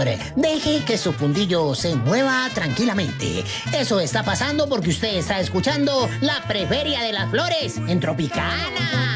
señor, deje que su fundillo se mueva tranquilamente. Eso está pasando porque usted está escuchando La Preferia de las Flores en Tropicana.